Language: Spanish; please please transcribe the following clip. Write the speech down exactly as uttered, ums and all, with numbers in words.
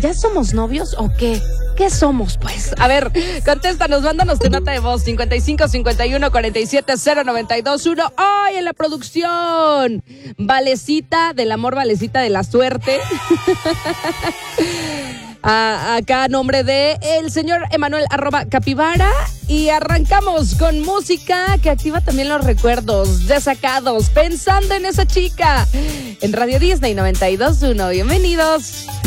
¿Ya somos novios o qué? ¿Qué somos, pues? A ver, contéstanos, mándanos tu nota de voz, cincuenta y cinco, cincuenta y uno, cuarenta y siete, cero noventa y dos, uno. ¡Ay, en la producción! Valecita del amor, Valecita de la suerte. A, acá a nombre de el señor Emanuel arroba Capibara. Y arrancamos con música que activa también los recuerdos desacados, pensando en esa chica. En Radio Disney noventa y dos punto uno. Bienvenidos.